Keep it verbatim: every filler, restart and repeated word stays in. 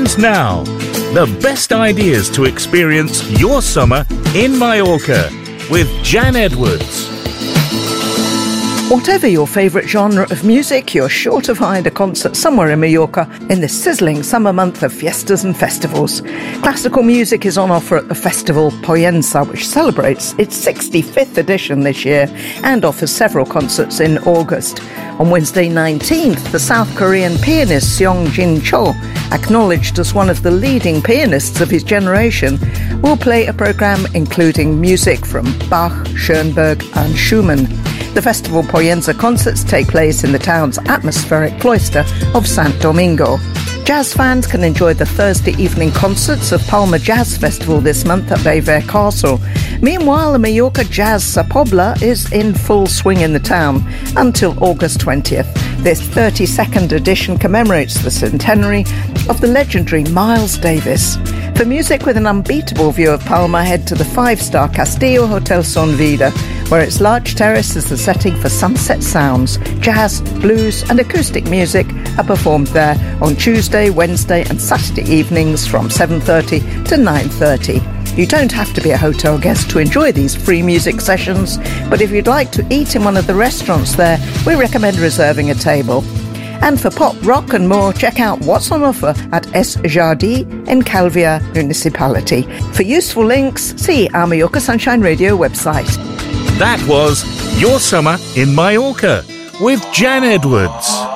Tunes Now. The best ideas to experience your summer in Mallorca with Jan Edwards. Whatever your favourite genre of music, you're sure to find a concert somewhere in Mallorca in this sizzling summer month of fiestas and festivals. Classical music is on offer at the festival Pollença, which celebrates its sixty-fifth edition this year and offers several concerts in August. On Wednesday nineteenth, the South Korean pianist Seong Jin Cho, acknowledged as one of the leading pianists of his generation, will play a programme including music from Bach, Schoenberg and Schumann. The festival Pollença concerts take place in the town's atmospheric cloister of Sant Domingo. Jazz fans can enjoy the Thursday evening concerts of Palma Jazz Festival this month at Bayver Castle. Meanwhile, the Mallorca Jazz Sa Pobla is in full swing in the town until August twentieth. This thirty-second edition commemorates the centenary of the legendary Miles Davis. For music with an unbeatable view of Palma, head to the five-star Castillo Hotel Son Vida, where its large terrace is the setting for sunset sounds. Jazz, blues and acoustic music are performed there on Tuesday, Wednesday and Saturday evenings from seven thirty to nine thirty. You don't have to be a hotel guest to enjoy these free music sessions, but if you'd like to eat in one of the restaurants there, we recommend reserving a table. And for pop, rock and more, check out what's on offer at Es Jardim in Calvia Municipality. For useful links, see our Mallorca Sunshine Radio website. That was Your Summer in Mallorca with Jan Edwards.